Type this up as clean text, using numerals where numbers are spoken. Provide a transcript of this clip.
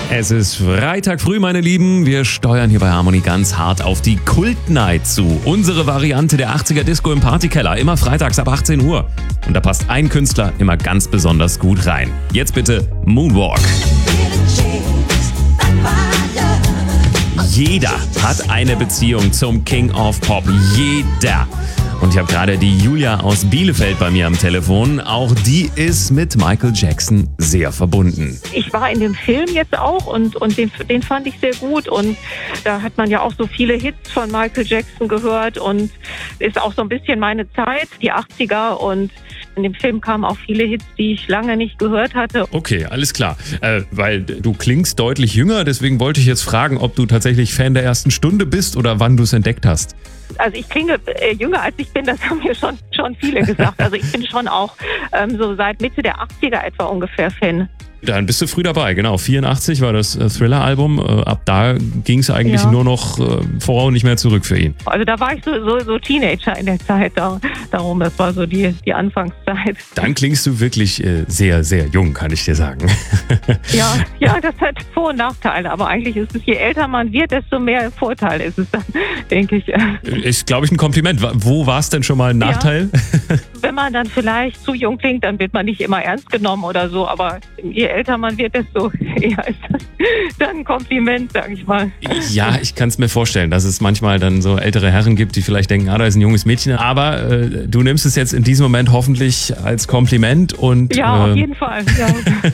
Es ist Freitag früh, meine Lieben. Wir steuern hier bei Harmony ganz hart auf die Kult Night zu. Unsere Variante der 80er Disco im Partykeller. Immer freitags ab 18 Uhr. Und da passt ein Künstler immer ganz besonders gut rein. Jetzt bitte Moonwalk. Jeder hat eine Beziehung zum King of Pop. Jeder. Und ich habe gerade die Julia aus Bielefeld bei mir am Telefon. Auch die ist mit Michael Jackson sehr verbunden. Ich war in dem Film jetzt auch und den fand ich sehr gut. Und da hat man ja auch so viele Hits von Michael Jackson gehört. Und ist auch so ein bisschen meine Zeit, die 80er. Und in dem Film kamen auch viele Hits, die ich lange nicht gehört hatte. Okay, alles klar. Weil du klingst deutlich jünger. Deswegen wollte ich jetzt fragen, ob du tatsächlich Fan der ersten Stunde bist oder wann du es entdeckt hast. Also ich klinge jünger als ich bin, das haben mir schon viele gesagt. Also ich bin schon auch so seit Mitte der 80er etwa ungefähr Fan. Dann bist du früh dabei, genau. 84 war das Thriller-Album. Ab da ging es eigentlich nur noch vor und nicht mehr zurück für ihn. Also da war ich so Teenager in der Zeit. Darum, das war so die Anfangszeit. Dann klingst du wirklich sehr, sehr jung, kann ich dir sagen. Ja, das hat Vor- und Nachteile. Aber eigentlich ist es, je älter man wird, desto mehr Vorteil ist es dann, denke ich. Ist, glaube ich, ein Kompliment. Wo war es denn schon mal ein Nachteil? Ja. Wenn man dann vielleicht zu jung klingt, dann wird man nicht immer ernst genommen oder so. Aber je älter man wird, desto eher ist das dann ein Kompliment, sag ich mal. Ja, ich kann es mir vorstellen, dass es manchmal dann so ältere Herren gibt, die vielleicht denken, da ist ein junges Mädchen. Aber du nimmst es jetzt in diesem Moment hoffentlich als Kompliment. Und, ja, auf jeden Fall. Ja.